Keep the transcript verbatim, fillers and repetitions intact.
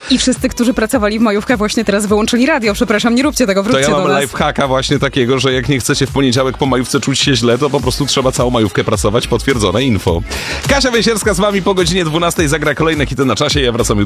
I wszyscy, którzy pracowali w majówkę, właśnie teraz wyłączyli radio. Przepraszam, nie róbcie tego, wróćcie to ja do mam nas. lifehacka właśnie takiego, że jak nie chcecie w poniedziałek po majówce czuć się źle, to po prostu trzeba całą majówkę pracować. Potwierdzone info. Kasia Wiesierska z wami po godzinie dwunastej zagra kolejne hity na czasie. Ja wracam